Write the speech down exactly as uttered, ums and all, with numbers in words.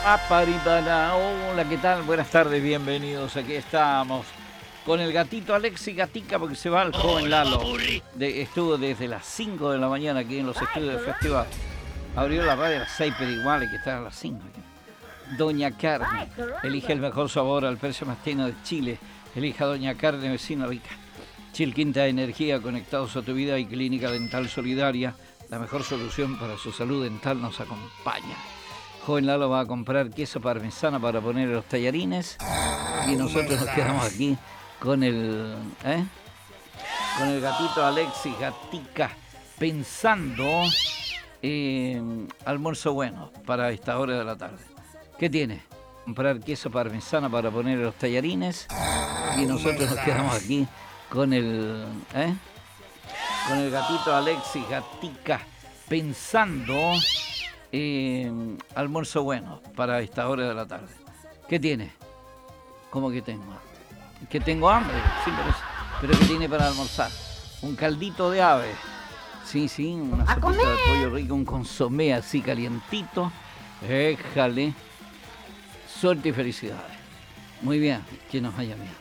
Aparibana. Hola, ¿qué tal? Buenas tardes, bienvenidos. Aquí estamos con el gatito Alexi Gatica, porque se va el joven Lalo. De, estuvo desde las cinco de la mañana aquí en los estudios del festival. Abrió la radio a las seis, pero igual hay que estar a las cinco. Doña Carmen, elige el mejor sabor al precio más tierno de Chile. Elija Doña Carmen, vecina rica. Chilquinta de Energía, conectados a tu vida, y Clínica Dental Solidaria. La mejor solución para su salud dental nos acompaña. Joven Lalo va a comprar queso parmesana para poner los tallarines y nosotros nos quedamos aquí con el ¿eh? con el gatito Alexi Gatica, pensando en almuerzo bueno para esta hora de la tarde. ¿Qué tiene? Comprar queso parmesana para poner los tallarines y nosotros nos quedamos aquí con el ¿eh? con el gatito Alexi Gatica, pensando Eh, almuerzo bueno para esta hora de la tarde. ¿Qué tiene? ¿Cómo que tengo? Que tengo hambre, sí, pero, pero ¿qué tiene para almorzar? Un caldito de ave. Sí, sí, una sopita de pollo rico, un consomé así calientito. Éjale. Suerte y felicidades. Muy bien, que nos haya bien.